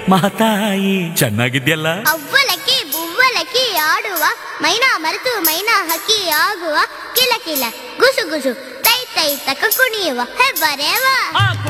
ಮಹತಾಯಿ. ಚೆನ್ನಾಗಿದ್ಯಲ್ಲ. ಅವ್ವಲಕ್ಕಿ ಬುವ್ವಲಕ್ಕಿ ಆಡುವ ಮೈನಾ ಮರೆತು ಮೈನಾ ಹಕ್ಕಿ ಆಗುವ ಕಿಲ ಕಿಲ ಗುಸು ಗುಸು ತೈ ತೈ ತಕ ಕುಣಿಯುವ ಹೆಬ್ಬರೇವ.